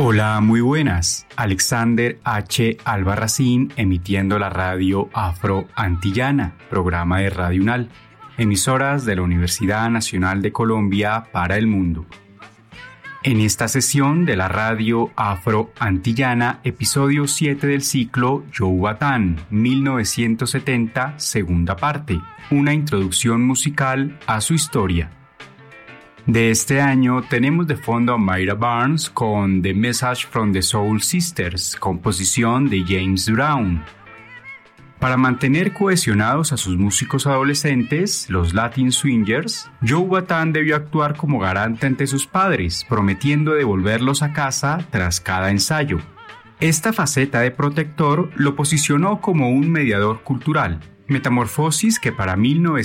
Hola, muy buenas. Alexander H. Albarracín emitiendo la radio Afro-Antillana, programa de Radio UNAL, emisoras de la Universidad Nacional de Colombia para el mundo. En esta sesión de la radio Afro-Antillana, episodio 7 del ciclo Joe Bataan, 1970, segunda parte, una introducción musical a su historia. De este año tenemos de fondo a Myra Barnes con The Message from the Soul Sisters, composición de James Brown. Para mantener cohesionados a sus músicos adolescentes, los Latin Swingers, Joe Bataan debió actuar como garante ante sus padres, prometiendo devolverlos a casa tras cada ensayo. Esta faceta de protector lo posicionó como un mediador cultural, metamorfosis que para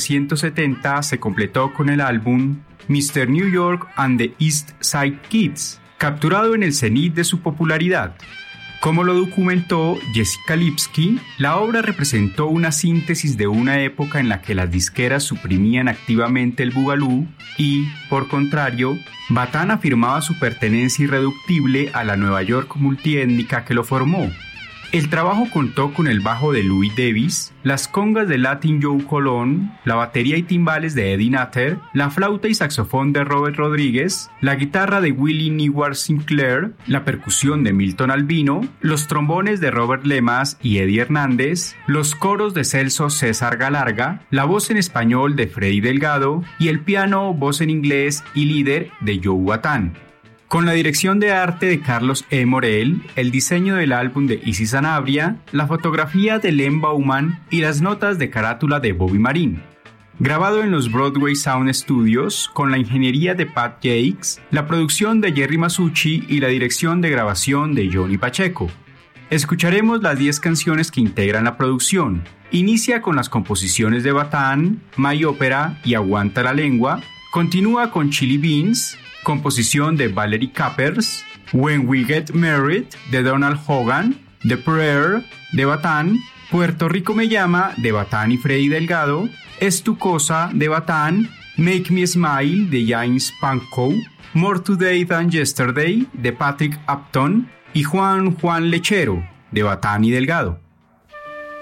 1970 se completó con el álbum Mr. New York and the East Side Kids, capturado en el cenit de su popularidad. Como lo documentó Jessica Lipsky, la obra representó una síntesis de una época en la que las disqueras suprimían activamente el bugalú y, por contrario, Bataan afirmaba su pertenencia irreductible a la Nueva York multiétnica que lo formó. El trabajo contó con el bajo de Louis Davis, las congas de Latin Joe Colón, la batería y timbales de Eddie Nutter, la flauta y saxofón de Robert Rodríguez, la guitarra de Willie Neward Sinclair, la percusión de Milton Albino, los trombones de Robert Lemas y Eddie Hernández, los coros de Celso César Galarga, la voz en español de Freddy Delgado y el piano, voz en inglés y líder de Joe Bataan. Con la dirección de arte de Carlos E. Morel, el diseño del álbum de Izzy Sanabria, la fotografía de Len Bauman y las notas de carátula de Bobby Marín. Grabado en los Broadway Sound Studios, con la ingeniería de Pat Jakes, la producción de Jerry Masucci y la dirección de grabación de Johnny Pacheco. Escucharemos las 10 canciones que integran la producción. Inicia con las composiciones de Bataan, My Opera y Aguanta la Lengua. Continúa con Chili Beans, composición de Valerie Capers, When We Get Married, de Donald Hogan, The Prayer, de Bataan, Puerto Rico Me Llama, de Bataan y Freddy Delgado, Es Tu Cosa, de Bataan, Make Me Smile, de James Pankow, More Today Than Yesterday, de Patrick Upton, y Juan Lechero, de Bataan y Delgado.